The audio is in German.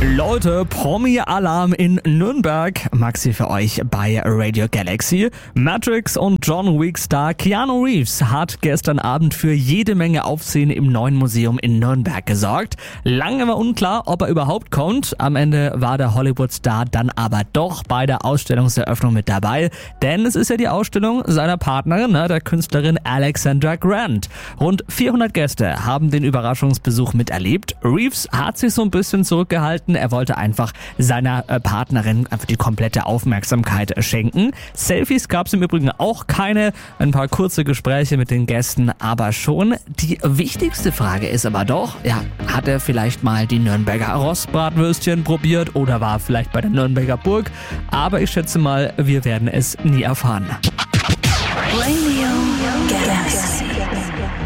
Leute, Promi-Alarm in Nürnberg. Maxi für euch bei Radio Galaxy. Matrix und John Wick-Star Keanu Reeves hat gestern Abend für jede Menge Aufsehen im neuen Museum in Nürnberg gesorgt. Lange war unklar, ob er überhaupt kommt. Am Ende war der Hollywood-Star dann aber doch bei der Ausstellungseröffnung mit dabei. Denn es ist ja die Ausstellung seiner Partnerin, der Künstlerin Alexandra Grant. Rund 400 Gäste haben den Überraschungsbesuch miterlebt. Reeves hat sich so ein bisschen zurückgehalten. Er wollte einfach seiner Partnerin einfach die komplette Aufmerksamkeit schenken. Selfies gab es im Übrigen auch keine. Ein paar kurze Gespräche mit den Gästen aber schon. Die wichtigste Frage ist aber doch, hat er vielleicht mal die Nürnberger Rostbratwürstchen probiert oder war vielleicht bei der Nürnberger Burg? Aber ich schätze mal, wir werden es nie erfahren. Radio